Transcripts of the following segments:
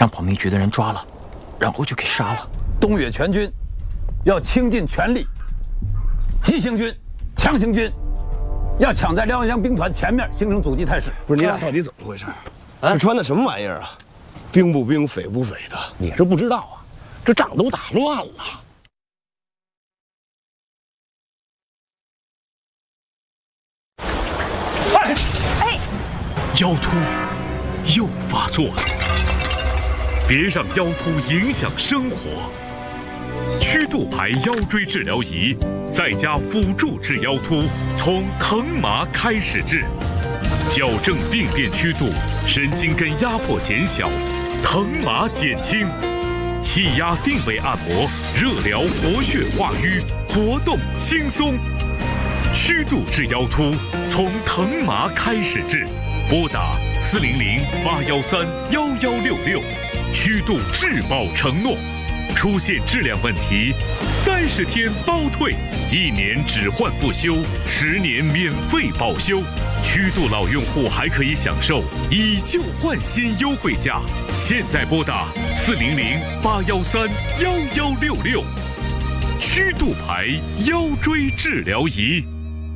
让保密局的人抓了，然后就给杀了。 东岳全军要倾尽全力，急行军、强行军，要抢在辽阳江兵团前面形成阻击态势。 不是你俩到底怎么回事？这穿的什么玩意儿啊？兵不兵，匪不匪的。 你是不知道啊，这仗都打乱了。 腰突又发作了，别让腰突影响生活。曲度牌腰椎治疗仪再加辅助治腰突，从疼麻开始治，矫正病变曲度，神经根压迫减小，疼麻减轻，气压定位按摩，热疗活血化瘀，活动轻松。曲度治腰突，从疼麻开始治。拨打400-813-1166，曲度质保承诺，出现质量问题，30天包退，1年只换不修，10年免费保修。曲度老用户还可以享受以旧换新优惠价。现在拨打400-813-1166，曲度牌腰椎治疗仪。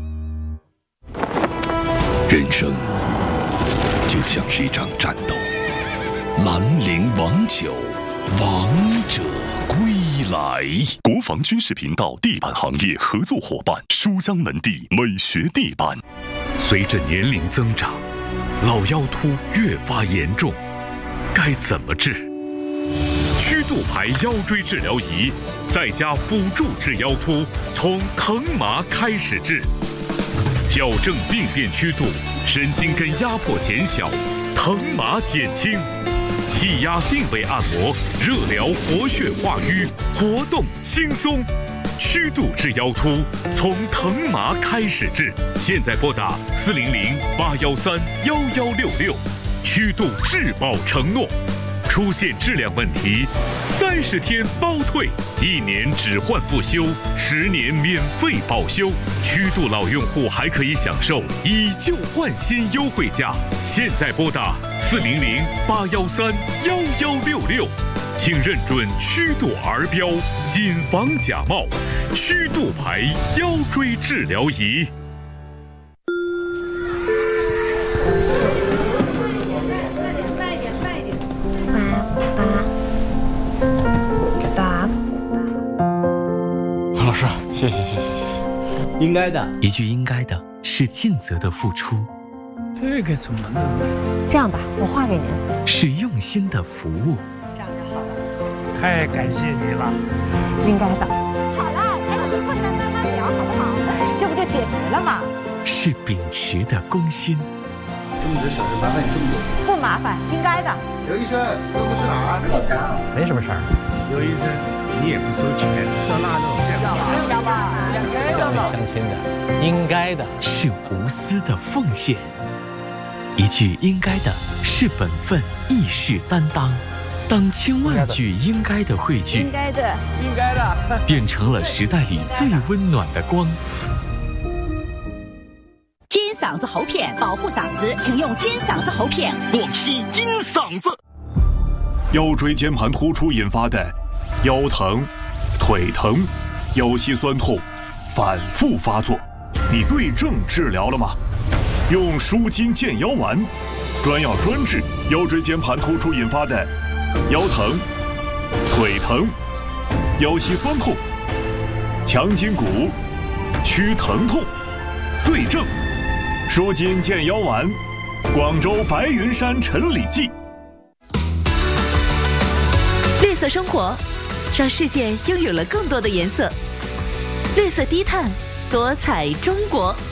人生就像是一场战斗，兰陵王酒，王者归来。国防军事频道地板行业合作伙伴书香门第美学地板。 随着年龄增长，老腰突越发严重，该怎么治？曲度牌腰椎治疗仪再加辅助治腰突，从疼麻开始治，矫正病变曲度，神经根压迫减小，疼麻减轻，气压定位按摩，热疗活血化瘀，活动轻松。曲度治腰突，从疼麻开始治。现在拨打400-813-1166，曲度质保承诺。出现质量问题，30天包退，1年只换不修，10年免费保修。曲度老用户还可以享受以旧换新优惠价。现在拨打400-813-1166，请认准曲度儿标，谨防假冒。曲度牌腰椎治疗仪。 老师，谢谢。 应该的， 一句应该的是尽责的付出， 这个怎么弄？ 这样吧，我画给您。 是用心的服务。 这样就好了。 太感谢你了。 应该的。好了，还有最后一段慢慢聊，好不好？这不就解决了吗？ 是秉持的公心。 这么点小事麻烦你这么多。 不麻烦，应该的。 刘医生，这不是哪儿？ 没什么事儿。 刘医生，你也不收钱，这腊肉要吧，2根乡里乡亲的，应该的。 是无私的奉献。一句应该的是本分，义士担当。当千万句应该的汇聚， 应该的， 变成了时代里最温暖的光。 金嗓子喉片保护嗓子，请用金嗓子喉片。 广西金嗓子。腰椎间盘突出引发的腰疼、腿疼、腰膝酸痛反复发作，你对症治疗了吗？用舒筋健腰丸，专药专治腰椎间盘突出引发的腰疼、腿疼、腰膝酸痛、强筋骨、屈疼痛，对症舒筋健腰丸，广州白云山陈李记。 绿色生活，让世界拥有了更多的颜色。绿色低碳，多彩中国。